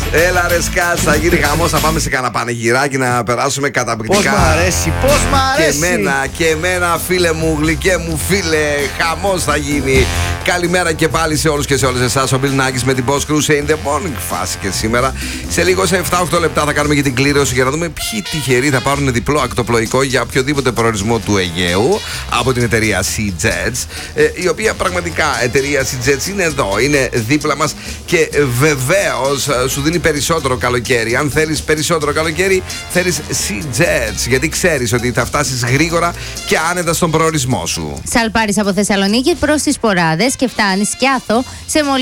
Έλα ρε σκάτς, θα γίνει χαμός. Θα πάμε σε κανένα πανηγυράκι να περάσουμε καταπληκτικά. Πώς μ' αρέσει, πώς μ' αρέσει. Και εμένα φίλε μου, γλυκέ μου φίλε, χαμός θα γίνει. Καλημέρα και πάλι σε όλους και σε όλες εσάς. Ο Bill Nackis με την Boss Crew in the morning φάση και σήμερα. Σε λίγο, σε 7-8 λεπτά θα κάνουμε και την κλήρωση για να δούμε ποιοι τυχεροί θα πάρουν διπλό ακτοπλοϊκό για οποιοδήποτε προορισμό του Αιγαίου από την εταιρεία Sea Jets, η οποία πραγματικά εταιρεία Sea Jets είναι εδώ, είναι δίπλα μας και βεβαίως σου δίνει περισσότερο καλοκαίρι. Αν θέλεις περισσότερο καλοκαίρι, θέλεις Sea Jets, γιατί ξέρεις ότι θα φτάσεις γρήγορα και άνετα στον προορισμό σου. Σαλπάρεις από Θεσσαλονίκη προς τις Ποράδες και φτάνεις Σκιάθο σε